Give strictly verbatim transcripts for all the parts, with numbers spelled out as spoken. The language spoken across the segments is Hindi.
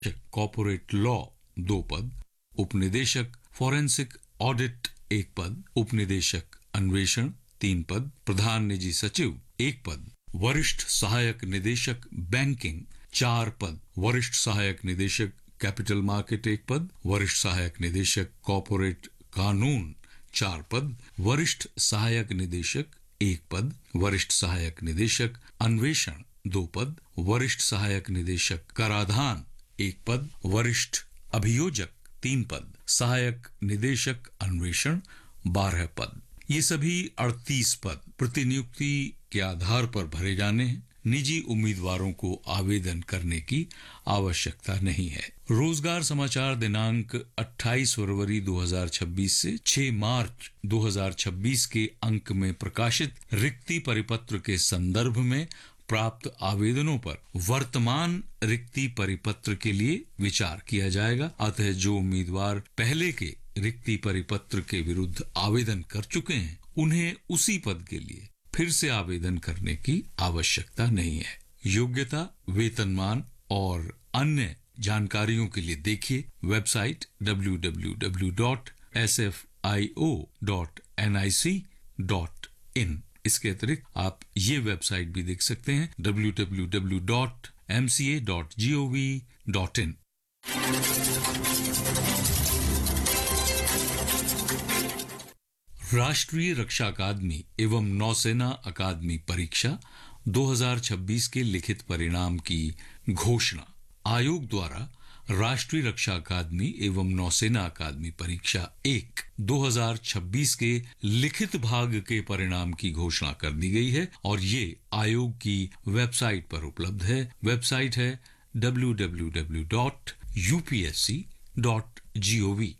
कॉर्पोरेट लॉ दो पद, उपनिदेशक फॉरेंसिक ऑडिट एक पद, उपनिदेशक अन्वेषण तीन पद, प्रधान निजी सचिव एक पद, वरिष्ठ सहायक निदेशक बैंकिंग चार पद, वरिष्ठ सहायक निदेशक कैपिटल मार्केट एक पद, वरिष्ठ सहायक निदेशक कॉर्पोरेट कानून चार पद, वरिष्ठ सहायक निदेशक एक पद, वरिष्ठ सहायक निदेशक अन्वेषण दो पद, वरिष्ठ सहायक निदेशक कराधान एक पद, वरिष्ठ अभियोजक तीन पद, सहायक निदेशक अन्वेषण बारह पद। ये सभी अड़तीस पद प्रतिनियुक्ति के आधार पर भरे जाने हैं। निजी उम्मीदवारों को आवेदन करने की आवश्यकता नहीं है। रोजगार समाचार दिनांक अट्ठाईस फरवरी दो हज़ार छब्बीस से छह मार्च दो हज़ार छब्बीस के अंक में प्रकाशित रिक्ति परिपत्र के संदर्भ में प्राप्त आवेदनों पर वर्तमान रिक्ति परिपत्र के लिए विचार किया जाएगा। अतः जो उम्मीदवार पहले के रिक्ति परिपत्र के विरुद्ध आवेदन कर चुके हैं, उन्हें उसी पद के लिए फिर से आवेदन करने की आवश्यकता नहीं है। योग्यता, वेतनमान और अन्य जानकारियों के लिए देखिए website W W W dot S F I O dot N I C dot in. इसके अतिरिक्त आप ये वेबसाइट भी देख सकते हैं W W W dot M C A dot G O V dot in. राष्ट्रीय रक्षा अकादमी एवं नौसेना अकादमी परीक्षा दो हज़ार छब्बीस के लिखित परिणाम की घोषणा। आयोग द्वारा राष्ट्रीय रक्षा अकादमी एवं नौसेना अकादमी परीक्षा एक दो हज़ार छब्बीस के लिखित भाग के परिणाम की घोषणा कर दी गई है और ये आयोग की वेबसाइट पर उपलब्ध है। वेबसाइट है W W W dot U P S C dot G O V.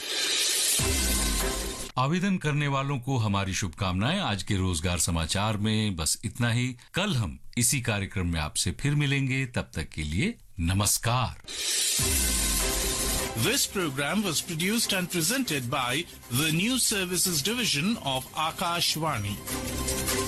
आवेदन करने वालों को हमारी शुभकामनाएं। आज के रोजगार समाचार में बस इतना ही। कल हम इसी कार्यक्रम में आपसे फिर मिलेंगे। तब तक के लिए नमस्कार। This program was produced and presented by the News Services Division of Akashvani.